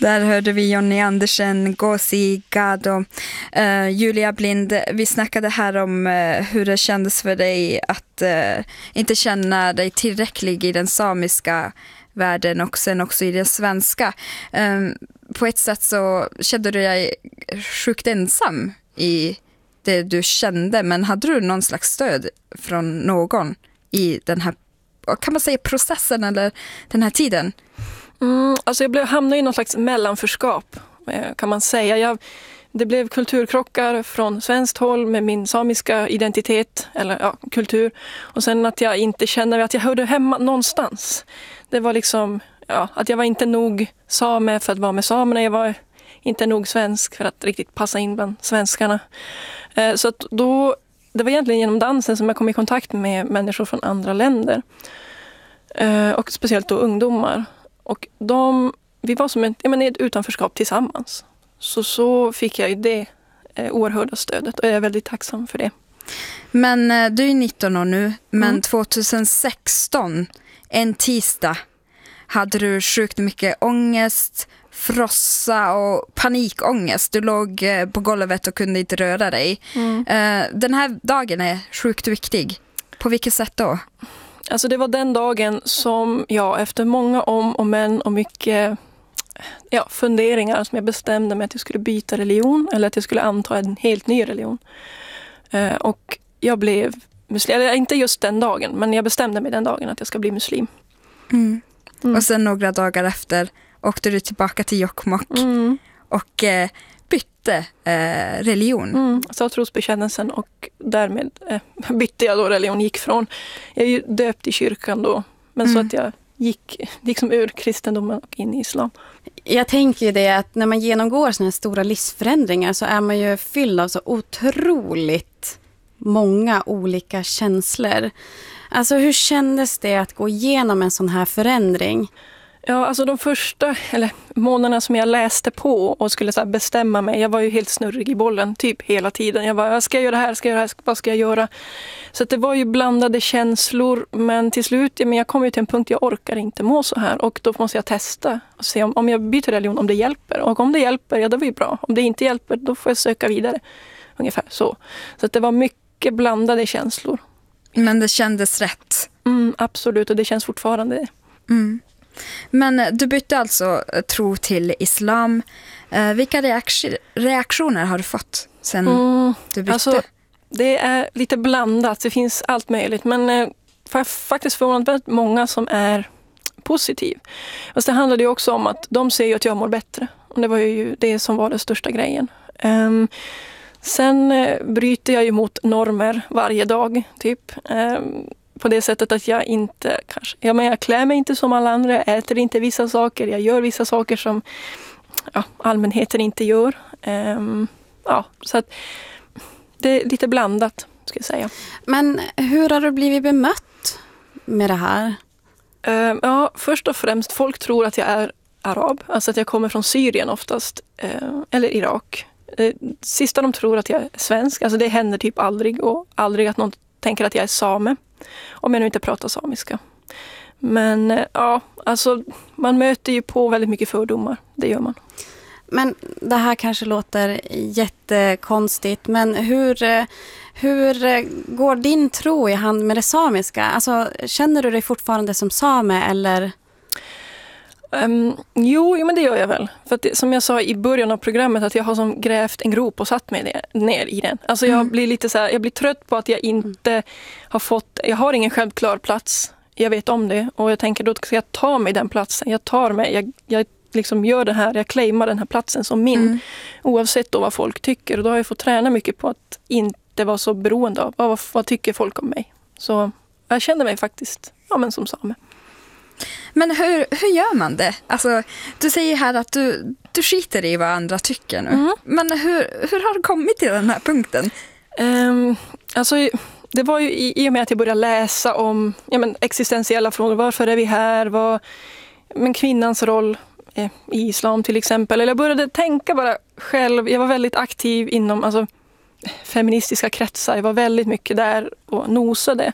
Där hörde vi Jonny Andersen, Gosi Gado, Julia Blind. Vi snackade här om hur det kändes för dig att inte känna dig tillräcklig i den samiska världen och sen också i den svenska. På ett sätt så kände du dig sjukt ensam i det du kände, men hade du någon slags stöd från någon i den här, kan man säga, processen eller den här tiden? Alltså jag hamnade i någon slags mellanförskap, kan man säga. Det blev kulturkrockar från svenskt håll med min samiska identitet, eller kultur. Och sen att jag inte känner att jag hörde hemma någonstans. Det var liksom, att jag var inte nog same för att vara med samerna. Jag var inte nog svensk för att riktigt passa in bland svenskarna. Så att då, det var egentligen genom dansen som jag kom i kontakt med människor från andra länder. Och speciellt då ungdomar. Och vi var som ett utanförskap tillsammans. Så fick jag ju det oerhörda stödet och jag är väldigt tacksam för det. Men du är 19 år nu, men 2016, en tisdag, hade du sjukt mycket ångest, frossa och panikångest. Du låg på golvet och kunde inte röra dig. Den här dagen är sjukt viktig. På vilket sätt då? Alltså det var den dagen som jag efter många om och men och mycket funderingar som jag bestämde mig att jag skulle byta religion eller att jag skulle anta en helt ny religion. Och jag blev muslim. Inte just den dagen, men jag bestämde mig den dagen att jag ska bli muslim. Och sen några dagar efter åkte du tillbaka till Jokkmokk och bytte religion. Så trosbekännelsen och därmed bytte jag då religion. Jag är ju döpt i kyrkan då, men så att jag gick liksom ur kristendomen och in i islam. Jag tänker ju det att när man genomgår såna här stora livsförändringar så är man ju fylld av så otroligt många olika känslor. Alltså hur kändes det att gå igenom en sån här förändring? Ja, alltså de första månaderna som jag läste på och skulle så här bestämma mig, jag var ju helt snurrig i bollen typ hela tiden. Jag bara, ska jag göra det här, vad ska jag göra? Så att det var ju blandade känslor, men till slut, jag kom ju till en punkt jag orkar inte må så här och då måste jag testa och se om jag byter religion, om det hjälper. Och om det hjälper, ja, det var ju bra. Om det inte hjälper, då får jag söka vidare. Ungefär så. Så att det var mycket blandade känslor. Men det kändes rätt? Absolut, och det känns fortfarande. Men du bytte alltså tro till islam. Vilka reaktioner har du fått sen du bytte? Alltså, det är lite blandat. Det finns allt möjligt. Men faktiskt förvånansvärt många som är positiv. Fast det handlade ju också om att de ser ju att jag mår bättre. Och det var ju det som var den största grejen. Sen bryter jag ju mot normer varje dag, typ. På det sättet att jag inte jag klär mig inte som alla andra, jag äter inte vissa saker, jag gör vissa saker som allmänheten inte gör. Så att det är lite blandat, ska jag säga. Men hur har du blivit bemött med det här? Först och främst, folk tror att jag är arab, alltså att jag kommer från Syrien oftast, eller Irak. Sista de tror att jag är svensk, alltså det händer typ aldrig, och aldrig att någon tänker att jag är same. Om jag nu inte pratar samiska. Men alltså man möter ju på väldigt mycket fördomar. Det gör man. Men det här kanske låter jättekonstigt. Men hur går din tro i hand med det samiska? Alltså, känner du dig fortfarande som same eller? Jo, men det gör jag väl. För att som jag sa i början av programmet, att jag har som grävt en grop och satt mig ner i den. Alltså jag blir lite så här, jag blir trött på att jag inte jag har ingen självklar plats. Jag vet om det och jag tänker, då ska jag ta mig den platsen. Jag liksom gör det här, jag claimar den här platsen som min. Oavsett då vad folk tycker. Och då har jag fått träna mycket på att inte vara så beroende av vad tycker folk om mig. Så jag känner mig faktiskt som same. Men hur gör man det? Alltså, du säger här att du skiter i vad andra tycker nu. Men hur har du kommit till den här punkten? Alltså, det var ju i och med att jag började läsa om existentiella frågor. Varför är vi här? Men kvinnans roll i islam till exempel. Eller jag började tänka bara själv. Jag var väldigt aktiv inom feministiska kretsar. Jag var väldigt mycket där och nosade.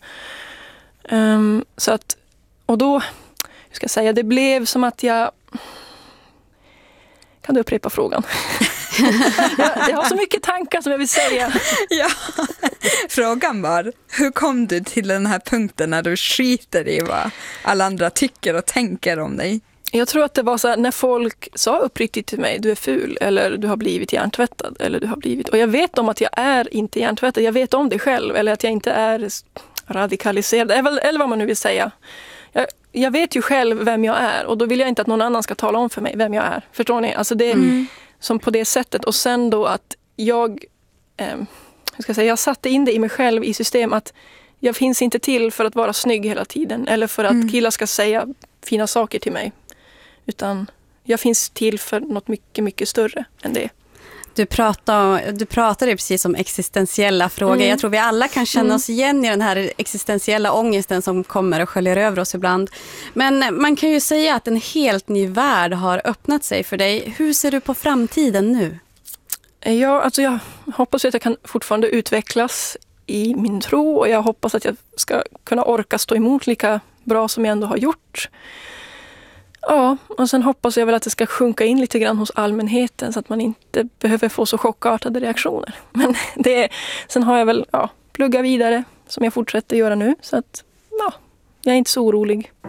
Så att, och då, det blev som att Kan du upprepa frågan? jag har så mycket tankar som jag vill säga. Ja. Frågan var, hur kom du till den här punkten när du skiter i vad alla andra tycker och tänker om dig? Jag tror att det var så här, när folk sa uppriktigt till mig, du är ful eller du har blivit hjärntvättad eller du har blivit, och jag vet om att jag är inte hjärntvättad, jag vet om det själv, eller att jag inte är radikaliserad, eller vad man nu vill säga. Jag vet ju själv vem jag är, och då vill jag inte att någon annan ska tala om för mig vem jag är. Förstår ni? Alltså det är som på det sättet. Och sen då att jag satte in det i mig själv i system att jag finns inte till för att vara snygg hela tiden eller för att killar ska säga fina saker till mig. Utan jag finns till för något mycket, mycket större än det. Du pratade precis om existentiella frågor. Jag tror vi alla kan känna oss igen i den här existentiella ångesten som kommer och sköljer över oss ibland. Men man kan ju säga att en helt ny värld har öppnat sig för dig. Hur ser du på framtiden nu? Ja, alltså jag hoppas att jag kan fortfarande utvecklas i min tro, och jag hoppas att jag ska kunna orka stå emot lika bra som jag ändå har gjort. Ja, och sen hoppas jag väl att det ska sjunka in lite grann hos allmänheten så att man inte behöver få så chockartade reaktioner. Men sen har jag väl plugga vidare som jag fortsätter göra nu, så att jag är inte så orolig.